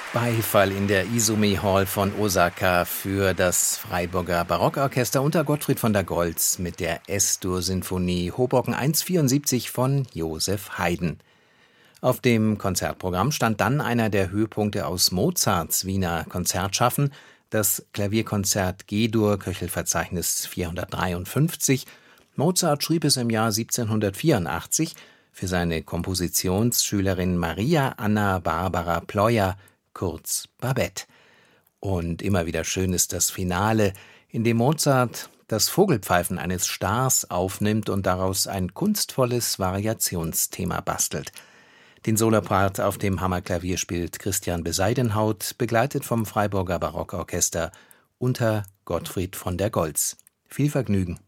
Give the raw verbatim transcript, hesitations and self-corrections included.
Beifall in der Izumi Hall von Osaka für das Freiburger Barockorchester unter Gottfried von der Goltz mit der S-Dur-Sinfonie Hoboken eins vierundsiebzig von Joseph Haydn. Auf dem Konzertprogramm stand dann einer der Höhepunkte aus Mozarts Wiener Konzertschaffen, das Klavierkonzert G-Dur, Köchelverzeichnis vierhundertdreiundfünfzig. Mozart schrieb es im Jahr siebzehnhundertvierundachtzig für seine Kompositionsschülerin Maria Anna Barbara Pleuer, kurz Babette. Und immer wieder schön ist das Finale, in dem Mozart das Vogelpfeifen eines Stars aufnimmt und daraus ein kunstvolles Variationsthema bastelt. Den Solopart auf dem Hammerklavier spielt Christian Besaidенhaut, begleitet vom Freiburger Barockorchester unter Gottfried von der Goltz. Viel Vergnügen.